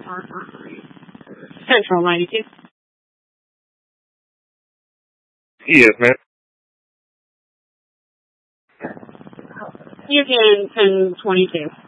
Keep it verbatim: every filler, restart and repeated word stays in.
Central ninety-two. Yes, ma'am. You're getting ten twenty-two.